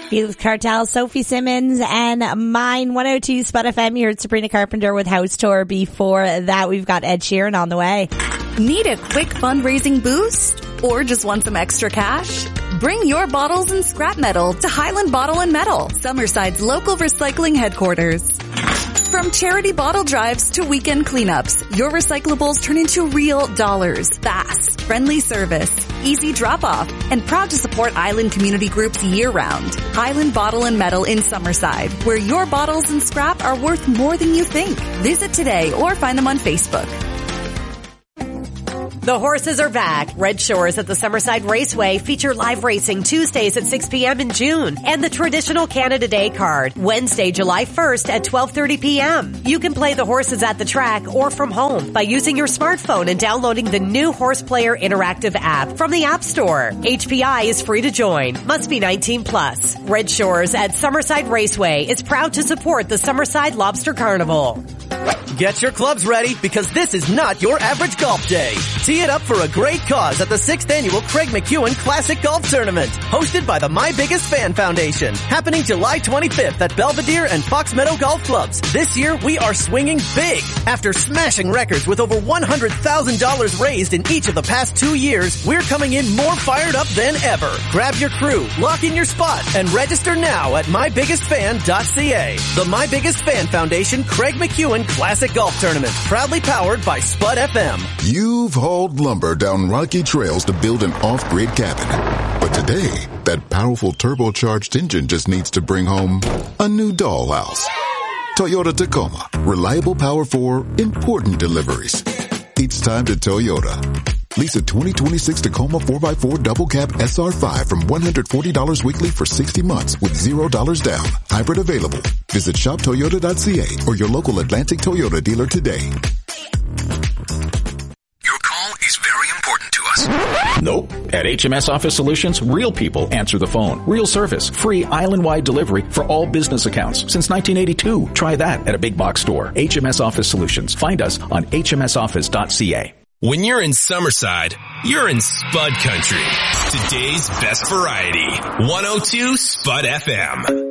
Felix Cartel, Sophie Simmons, and Mine 102 Spud FM. You heard Sabrina Carpenter with House Tour. Before that, we've got Ed Sheeran on the way. Need a quick fundraising boost? Or just want some extra cash? Bring your bottles and scrap metal to Highland Bottle and Metal, Summerside's local recycling headquarters. From charity bottle drives to weekend cleanups, your recyclables turn into real dollars. Fast, friendly service, easy drop-off, and proud to support Island community groups year-round. Highland Bottle and Metal in Summerside, where your bottles and scrap are worth more than you think. Visit today or find them on Facebook. The horses are back. Red Shores at the Summerside Raceway feature live racing Tuesdays at 6 p.m. in June and the traditional Canada Day card Wednesday, July 1st at 12:30 p.m. You can play the horses at the track or from home by using your smartphone and downloading the new Horse Player Interactive app from the App Store. HPI is free to join. Must be 18 plus. Red Shores at Summerside Raceway is proud to support the Summerside Lobster Carnival. Get your clubs ready because this is not your average golf day. Tee it up for a great cause at the 6th Annual Craig McEwen Classic Golf Tournament, hosted by the My Biggest Fan Foundation, happening July 25th at Belvedere and Fox Meadow Golf Clubs. This year, we are swinging big. After smashing records with over $100,000 raised in each of the past 2 years, we're coming in more fired up than ever. Grab your crew, lock in your spot, and register now at mybiggestfan.ca. The My Biggest Fan Foundation Craig McEwen Classic Golf Tournament, proudly powered by Spud FM. You've hauled lumber down rocky trails to build an off-grid cabin. But today, that powerful turbocharged engine just needs to bring home a new dollhouse. Toyota Tacoma. Reliable power for important deliveries. It's time to Toyota. Lease a 2026 Tacoma 4x4 double cab SR5 from $140 weekly for 60 months with $0 down. Hybrid available. Visit shoptoyota.ca or your local Atlantic Toyota dealer today. Your call is very important to us. Nope. At HMS Office Solutions, real people answer the phone. Real service. Free island-wide delivery for all business accounts since 1982. Try that at a big box store. HMS Office Solutions. Find us on hmsoffice.ca. When you're in Summerside, you're in Spud Country. Today's best variety. 102 Spud FM.